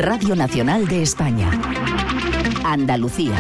Radio Nacional de España. Andalucía.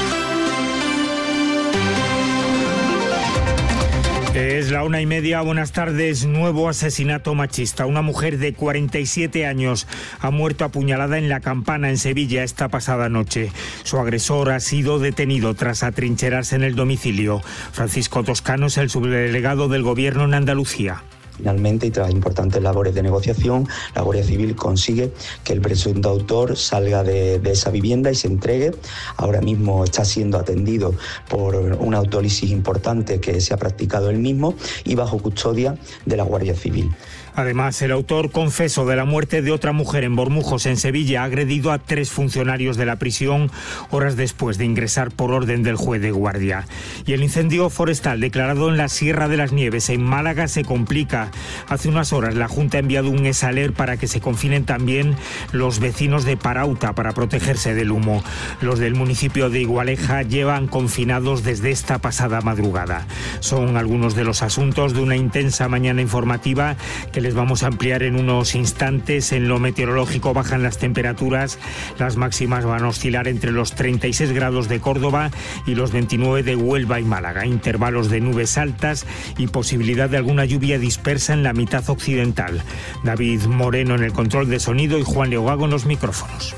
Es la 1:30, buenas tardes. Nuevo asesinato machista. Una mujer de 47 años ha muerto apuñalada en La Campana, en Sevilla, esta pasada noche. Su agresor ha sido detenido tras atrincherarse en el domicilio. Francisco Toscano es el subdelegado del Gobierno en Andalucía. Finalmente, y tras importantes labores de negociación, la Guardia Civil consigue que el presunto autor salga de esa vivienda y se entregue. Ahora mismo está siendo atendido por una autólisis importante que se ha practicado él mismo y bajo custodia de la Guardia Civil. Además, el autor confeso de la muerte de otra mujer en Bormujos, en Sevilla, ha agredido a 3 funcionarios de la prisión horas después de ingresar por orden del juez de guardia. Y el incendio forestal declarado en la Sierra de las Nieves, en Málaga, se complica. Hace unas horas la Junta ha enviado un SALER para que se confinen también los vecinos de Parauta para protegerse del humo. Los del municipio de Igualeja llevan confinados desde esta pasada madrugada. Son algunos de los asuntos de una intensa mañana informativa que les vamos a ampliar en unos instantes. En lo meteorológico bajan las temperaturas, las máximas van a oscilar entre los 36 grados de Córdoba y los 29 de Huelva y Málaga. Intervalos de nubes altas y posibilidad de alguna lluvia dispersa en la mitad occidental. David Moreno en el control de sonido y Juan Leogago en los micrófonos.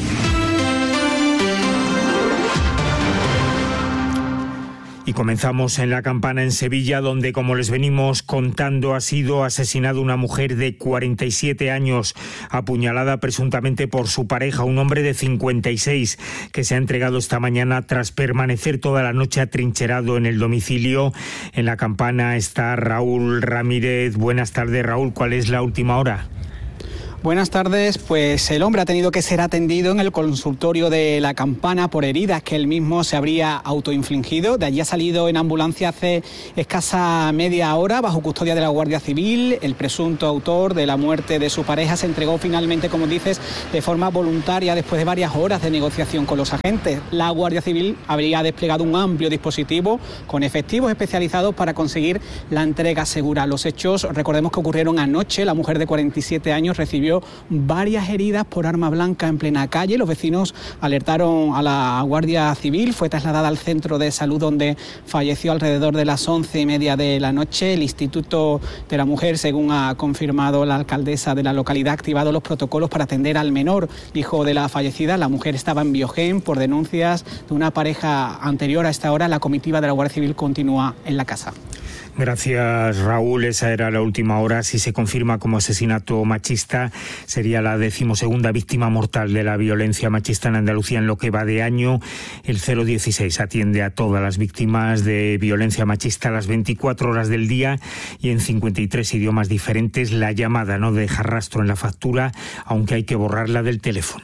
Y comenzamos en La Campana, en Sevilla, donde, como les venimos contando, ha sido asesinada una mujer de 47 años, apuñalada presuntamente por su pareja, un hombre de 56, que se ha entregado esta mañana tras permanecer toda la noche atrincherado en el domicilio. En La Campana está Raúl Ramírez. Buenas tardes, Raúl. ¿Cuál es la última hora? Buenas tardes. Pues el hombre ha tenido que ser atendido en el consultorio de La Campana por heridas que él mismo se habría autoinfligido. De allí ha salido en ambulancia hace escasa media hora bajo custodia de la Guardia Civil. El presunto autor de la muerte de su pareja se entregó finalmente, como dices, de forma voluntaria después de varias horas de negociación con los agentes. La Guardia Civil habría desplegado un amplio dispositivo con efectivos especializados para conseguir la entrega segura. Los hechos, recordemos que ocurrieron anoche. La mujer de 47 años recibió varias heridas por arma blanca en plena calle. Los vecinos alertaron a la Guardia Civil. Fue trasladada al centro de salud, donde falleció alrededor de las 11:30 de la noche. El Instituto de la Mujer, según ha confirmado la alcaldesa de la localidad, ha activado los protocolos para atender al menor hijo de la fallecida. La mujer estaba en Biogen por denuncias de una pareja anterior. A esta hora la comitiva de la Guardia Civil continúa en la casa. Gracias, Raúl. Esa era la última hora. Si se confirma como asesinato machista, sería la 12ª víctima mortal de la violencia machista en Andalucía en lo que va de año. El 016 atiende a todas las víctimas de violencia machista a las 24 horas del día y en 53 idiomas diferentes. La llamada no deja rastro en la factura, aunque hay que borrarla del teléfono.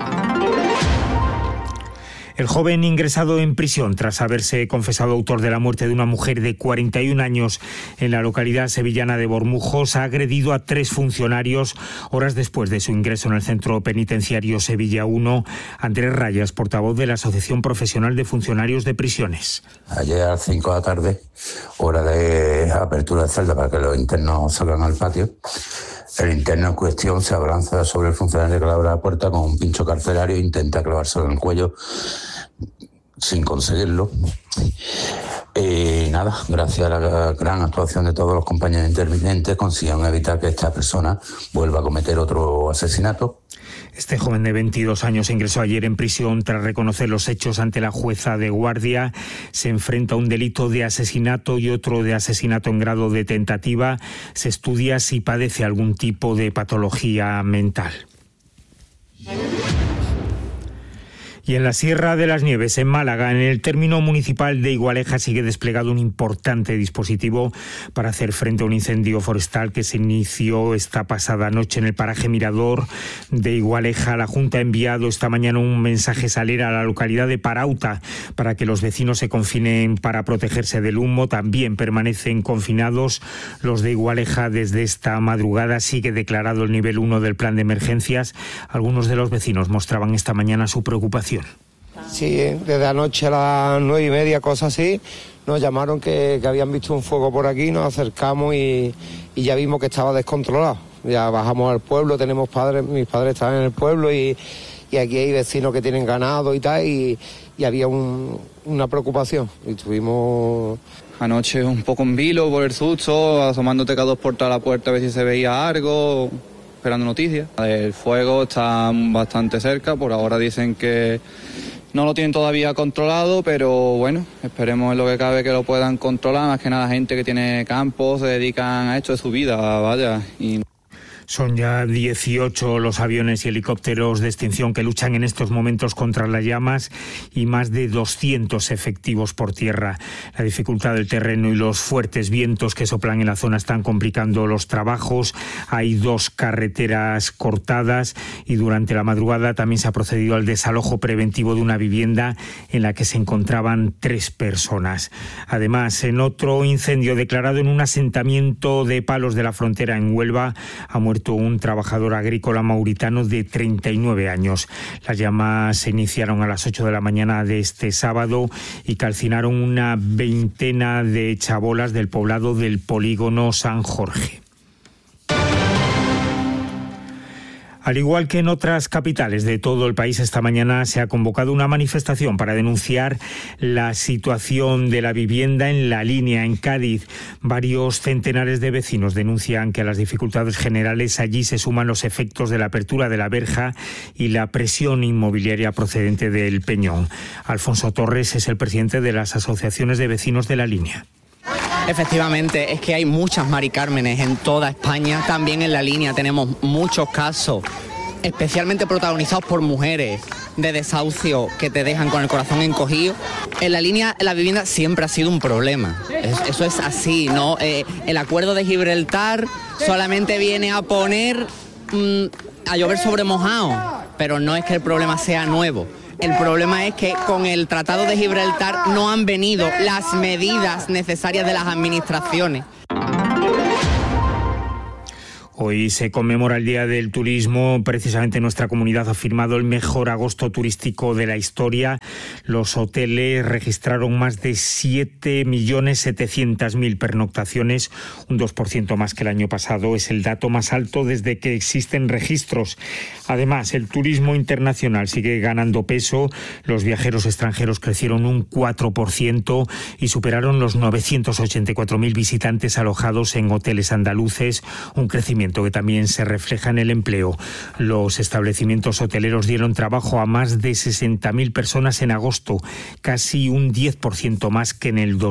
El joven ingresado en prisión tras haberse confesado autor de la muerte de una mujer de 41 años en la localidad sevillana de Bormujos ha agredido a 3 funcionarios horas después de su ingreso en el centro penitenciario Sevilla 1. Andrés Rayas, portavoz de la Asociación Profesional de Funcionarios de Prisiones. Ayer a las 5 de la tarde, hora de apertura de celda para que los internos salgan al patio, el interno en cuestión se abalanza sobre el funcionario que le abre la puerta con un pincho carcelario e intenta clavárselo en el cuello sin conseguirlo. Y nada, gracias a la gran actuación de todos los compañeros intervinientes consiguieron evitar que esta persona vuelva a cometer otro asesinato. Este joven de 22 años ingresó ayer en prisión tras reconocer los hechos ante la jueza de guardia. Se enfrenta a un delito de asesinato y otro de asesinato en grado de tentativa. Se estudia si padece algún tipo de patología mental. Y en la Sierra de las Nieves, en Málaga, en el término municipal de Igualeja, sigue desplegado un importante dispositivo para hacer frente a un incendio forestal que se inició esta pasada noche en el paraje Mirador de Igualeja. La Junta ha enviado esta mañana un mensaje SALER a la localidad de Parauta para que los vecinos se confinen para protegerse del humo. También permanecen confinados los de Igualeja desde esta madrugada. Sigue declarado el nivel 1 del plan de emergencias. Algunos de los vecinos mostraban esta mañana su preocupación. Sí, desde anoche a las 9:30, cosas así, nos llamaron que habían visto un fuego por aquí, nos acercamos y ya vimos que estaba descontrolado. Ya bajamos al pueblo, tenemos padres, mis padres están en el pueblo y aquí hay vecinos que tienen ganado y tal, y había una preocupación. Y estuvimos anoche un poco en vilo por el susto, asomándote cada dos puertas a la puerta a ver si se veía algo, esperando noticias. El fuego está bastante cerca, por ahora dicen que no lo tienen todavía controlado, pero bueno, esperemos en lo que cabe que lo puedan controlar. Más que nada gente que tiene campos, se dedican a esto de su vida, vaya. Son ya 18 los aviones y helicópteros de extinción que luchan en estos momentos contra las llamas y más de 200 efectivos por tierra. La dificultad del terreno y los fuertes vientos que soplan en la zona están complicando los trabajos. Hay 2 carreteras cortadas y durante la madrugada también se ha procedido al desalojo preventivo de una vivienda en la que se encontraban 3 personas. Además, en otro incendio declarado en un asentamiento de Palos de la Frontera en Huelva, ha muerto un trabajador agrícola mauritano de 39 años. Las llamas se iniciaron a las 8 de la mañana de este sábado y calcinaron una veintena de chabolas del poblado del polígono San Jorge. Al igual que en otras capitales de todo el país, esta mañana se ha convocado una manifestación para denunciar la situación de la vivienda en La Línea, en Cádiz. Varios centenares de vecinos denuncian que a las dificultades generales allí se suman los efectos de la apertura de la verja y la presión inmobiliaria procedente del Peñón. Alfonso Torres es el presidente de las asociaciones de vecinos de La Línea. Efectivamente, es que hay muchas Mari Cármenes en toda España. También en La Línea tenemos muchos casos, especialmente protagonizados por mujeres de desahucio que te dejan con el corazón encogido. En La Línea la vivienda siempre ha sido un problema. Eso es así, ¿no? El acuerdo de Gibraltar solamente viene a poner a llover sobre mojado, pero no es que el problema sea nuevo. El problema es que con el Tratado de Gibraltar no han venido las medidas necesarias de las administraciones. Hoy se conmemora el Día del Turismo. Precisamente nuestra comunidad ha firmado el mejor agosto turístico de la historia. Los hoteles registraron más de 7.700.000 pernoctaciones, un 2% más que el año pasado. Es el dato más alto desde que existen registros. Además, el turismo internacional sigue ganando peso. Los viajeros extranjeros crecieron un 4% y superaron los 984.000 visitantes alojados en hoteles andaluces, un crecimiento que también se refleja en el empleo. Los establecimientos hoteleros dieron trabajo a más de 60.000 personas en agosto, casi un 10% más que en el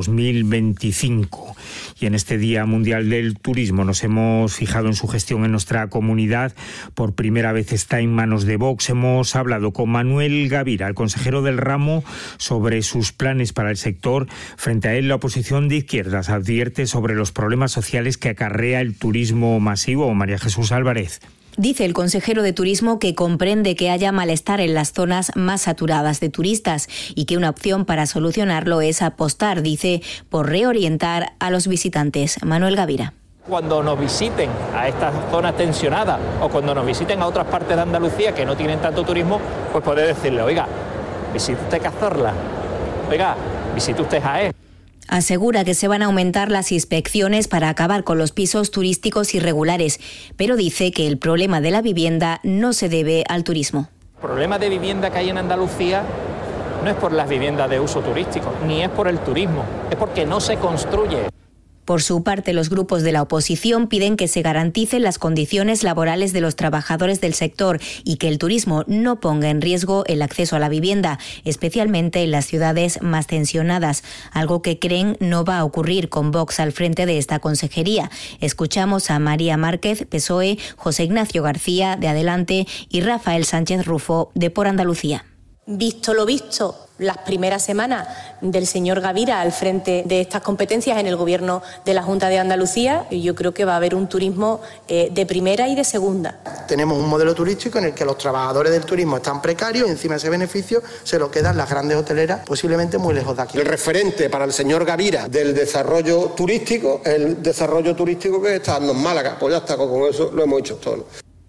2025. Y en este Día Mundial del Turismo nos hemos fijado en su gestión en nuestra comunidad. Por primera vez está en manos de Vox. Hemos hablado con Manuel Gavira, el consejero del ramo, sobre sus planes para el sector. Frente a él, la oposición de izquierdas advierte sobre los problemas sociales que acarrea el turismo masivo. María Jesús Álvarez. Dice el consejero de Turismo que comprende que haya malestar en las zonas más saturadas de turistas y que una opción para solucionarlo es apostar, dice, por reorientar a los visitantes. Manuel Gavira. Cuando nos visiten a estas zonas tensionadas o cuando nos visiten a otras partes de Andalucía que no tienen tanto turismo, pues poder decirle, oiga, visite usted Cazorla, oiga, visite usted Jaén. Asegura que se van a aumentar las inspecciones para acabar con los pisos turísticos irregulares, pero dice que el problema de la vivienda no se debe al turismo. El problema de vivienda que hay en Andalucía no es por las viviendas de uso turístico, ni es por el turismo, es porque no se construye. Por su parte, los grupos de la oposición piden que se garanticen las condiciones laborales de los trabajadores del sector y que el turismo no ponga en riesgo el acceso a la vivienda, especialmente en las ciudades más tensionadas, algo que creen no va a ocurrir con Vox al frente de esta consejería. Escuchamos a María Márquez, PSOE, José Ignacio García, de Adelante, y Rafael Sánchez Rufo, de Por Andalucía. Visto lo visto, las primeras semanas del señor Gavira al frente de estas competencias en el Gobierno de la Junta de Andalucía, yo creo que va a haber un turismo de primera y de segunda. Tenemos un modelo turístico en el que los trabajadores del turismo están precarios y encima ese beneficio se lo quedan las grandes hoteleras, posiblemente muy lejos de aquí. El referente para el señor Gavira del desarrollo turístico, el desarrollo turístico que está dando en Málaga, pues ya está, con eso lo hemos hecho todo.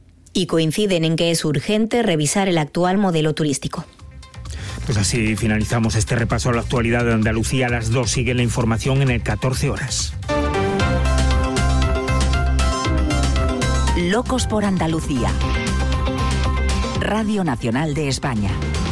Y coinciden en que es urgente revisar el actual modelo turístico. Pues así finalizamos este repaso a la actualidad de Andalucía. A las 2 sigue la información en el 14 horas. Locos por Andalucía. Radio Nacional de España.